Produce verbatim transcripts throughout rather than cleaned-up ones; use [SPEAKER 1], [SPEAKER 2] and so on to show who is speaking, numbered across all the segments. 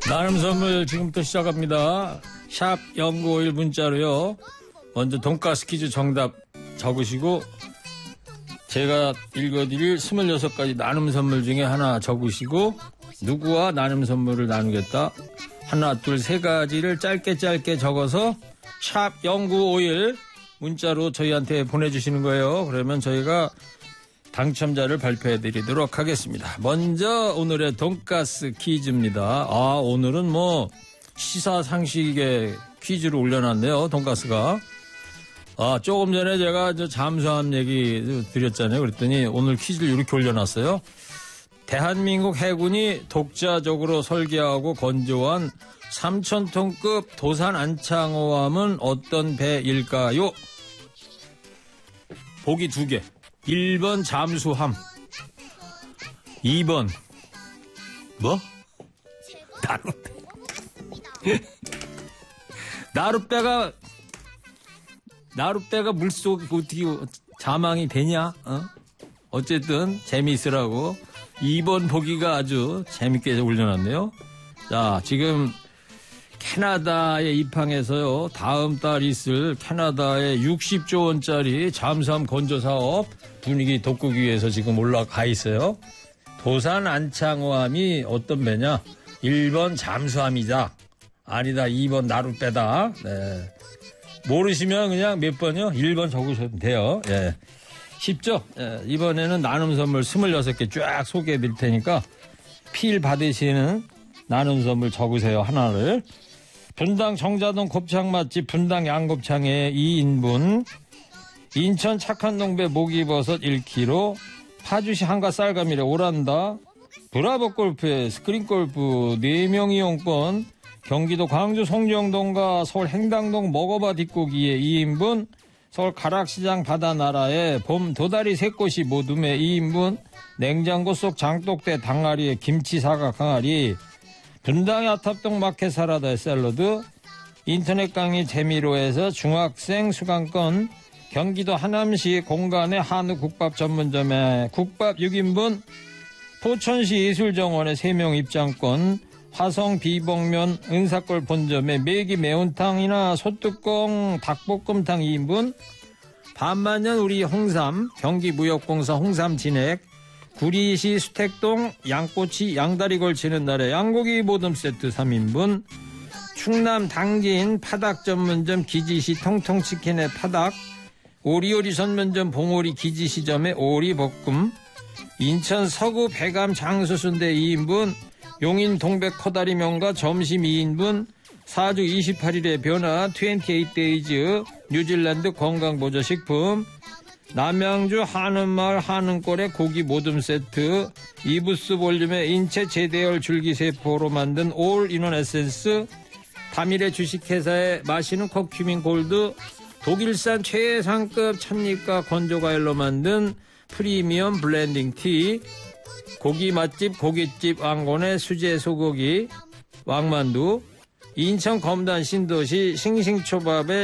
[SPEAKER 1] 나눔 선물 지금부터 시작합니다. 샵 영구오일 문자로요. 먼저 돈가스 퀴즈 정답 적으시고 제가 읽어드릴 스물여섯 가지 나눔 선물 중에 하나 적으시고 누구와 나눔 선물을 나누겠다. 하나, 둘, 세 가지를 짧게 짧게 적어서 샵 영구오일 문자로 저희한테 보내주시는 거예요. 그러면 저희가 당첨자를 발표해드리도록 하겠습니다. 먼저 오늘의 돈가스 퀴즈입니다. 아, 오늘은 뭐 시사상식의 퀴즈를 올려놨네요. 돈가스가. 아, 조금 전에 제가 저 잠수함 얘기 드렸잖아요. 그랬더니 오늘 퀴즈를 이렇게 올려놨어요. 대한민국 해군이 독자적으로 설계하고 건조한 삼천 톤급 도산 안창호함은 어떤 배일까요? 보기 두 개. 일 번 잠수함. 이 번 뭐? 나룻배. 나룻배가 나룻배가 물속 어떻게 자망이 되냐? 어? 어쨌든 재미있으라고 이 번 보기가 아주 재밌게 올려놨네요. 자, 지금 캐나다에 입항해서요. 다음 달 있을 캐나다의 육십조 원짜리 잠수함 건조 사업 분위기 돋구기 위해서 지금 올라가 있어요. 도산 안창호함이 어떤 배냐? 일 번 잠수함이다. 아니다. 이 번 나룻배다. 네. 모르시면 그냥 몇 번이요? 일 번 적으셔도 돼요. 예. 쉽죠? 예. 이번에는 나눔 선물 스물여섯 개 쫙 소개해 드릴 테니까 필 받으시는 나눔 선물 적으세요. 하나를. 분당 정자동 곱창 맛집 분당 양곱창에 이 인분, 인천 착한 농배 목이버섯 일 킬로그램, 파주시 한가 쌀가미래 오란다, 브라보 골프에 스크린 골프 네 명 이용권, 경기도 광주 송정동과 서울 행당동 먹어봐 뒷고기에 이 인분, 서울 가락시장 바다나라에 봄 도다리 세 꽃이 모둠에 이 인분, 냉장고 속 장독대 당아리에 김치 사각 항아리, 분당 야탑동 마켓 사라다의 샐러드, 인터넷 강의 재미로에서 중학생 수강권, 경기도 하남시 공간의 한우 국밥 전문점에 국밥 육 인분, 포천시 예술정원의 세 명 입장권, 화성 비봉면 은사골 본점에 매기 매운탕이나 소뚜껑 닭볶음탕 이 인분, 반만년 우리 홍삼 경기무역공사 홍삼 진액, 구리시 수택동 양꼬치 양다리 걸치는 날에 양고기 모듬 세트 삼 인분, 충남 당진 파닭 전문점 기지시 통통치킨의 파닭, 오리오리 전문점 봉오리 기지시점의 오리볶음, 인천 서구 배감 장수순대 이 인분, 용인 동백 코다리 명가 점심 이 인분, 사주 이십팔 일의 변화 이십팔 데이즈 뉴질랜드 건강보조식품, 남양주 한은마을 한은골의 고기 모듬 세트, 이부스 볼륨의 인체 제대열 줄기세포로 만든 올 인원 에센스, 다밀의 주식회사의 마시는 커큐민 골드, 독일산 최상급 천리가 건조과일로 만든 프리미엄 블렌딩 티, 고기 맛집 고깃집 왕건의 수제 소고기 왕만두, 인천 검단 신도시 싱싱초밥의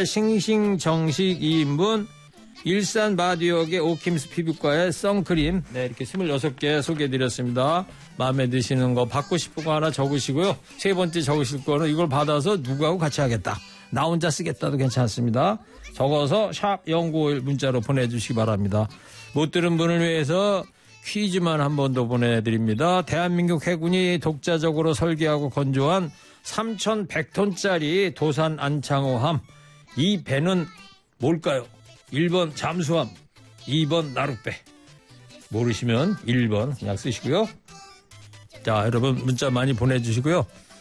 [SPEAKER 1] 싱싱정식 이 인분, 일산 마디역의 오킴스 피부과의 선크림, 네, 이렇게 스물여섯 개 소개해드렸습니다. 마음에 드시는 거 받고 싶은 거 하나 적으시고요. 세 번째 적으실 거는 이걸 받아서 누구하고 같이 하겠다, 나 혼자 쓰겠다도 괜찮습니다. 적어서 샵 영구오일 문자로 보내주시기 바랍니다. 못 들은 분을 위해서 퀴즈만 한 번 더 보내드립니다. 대한민국 해군이 독자적으로 설계하고 건조한 삼천백 톤짜리 도산 안창호함, 이 배는 뭘까요? 일 번 잠수함, 이 번 나룻배. 모르시면 일 번 그냥 쓰시고요. 자, 여러분 문자 많이 보내주시고요.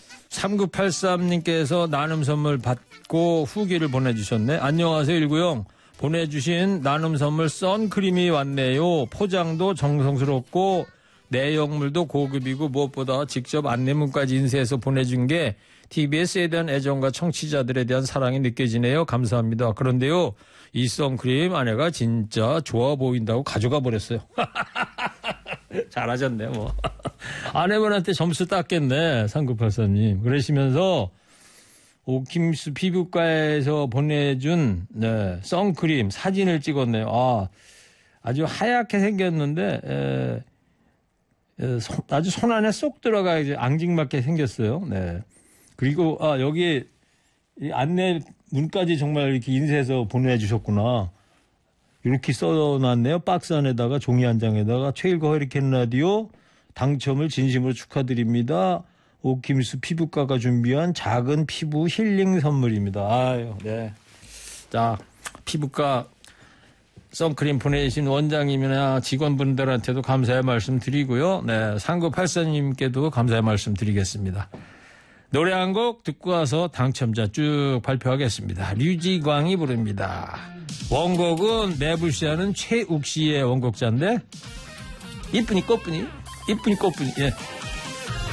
[SPEAKER 1] 삼구팔삼 님께서 나눔 선물 받고 후기를 보내주셨네. 안녕하세요 일구영. 보내주신 나눔 선물 선크림이 왔네요. 포장도 정성스럽고 내용물도 고급이고 무엇보다 직접 안내문까지 인쇄해서 보내준 게 티비에스에 대한 애정과 청취자들에 대한 사랑이 느껴지네요. 감사합니다. 그런데요, 이 선크림 아내가 진짜 좋아 보인다고 가져가 버렸어요. 잘하셨네 뭐. 아내분한테 점수 땄겠네. 삼구팔사 님. 그러시면서 오킴스 피부과에서 보내준 네, 선크림 사진을 찍었네요. 아, 아주 하얗게 생겼는데 에, 아주 손 안에 쏙 들어가 이제 앙증맞게 생겼어요. 네. 그리고 아 여기 이 안내 문까지 정말 이렇게 인쇄해서 보내주셨구나. 이렇게 써놨네요. 박스 안에다가 종이 한 장에다가 최일거 허리케인 라디오 당첨을 진심으로 축하드립니다. 오킴스 피부과가 준비한 작은 피부 힐링 선물입니다. 아유, 네. 자, 피부과 선크림 보내신 원장님이나 직원분들한테도 감사의 말씀 드리고요. 네, 삼구팔사님께도 감사의 말씀 드리겠습니다. 노래 한 곡 듣고 와서 당첨자 쭉 발표하겠습니다. 류지광이 부릅니다. 원곡은 매불씨하는 최욱 씨의 원곡자인데 이쁜이 꽃분이 이쁜이 꽃분이 예.